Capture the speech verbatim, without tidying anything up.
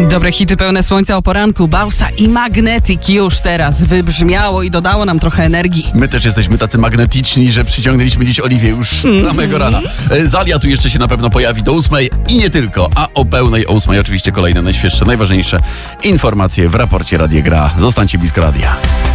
Dobre hity pełne słońca o poranku. Bausa i Magnetic już teraz wybrzmiało i dodało nam trochę energii. My też jesteśmy tacy magnetyczni, że przyciągnęliśmy dziś Oliwię już z samego rana. Zalia tu jeszcze się na pewno pojawi do ósmej i nie tylko, a o pełnej o ósmej oczywiście kolejne najświeższe, najważniejsze informacje w raporcie Radia Gra. Zostańcie blisko radia.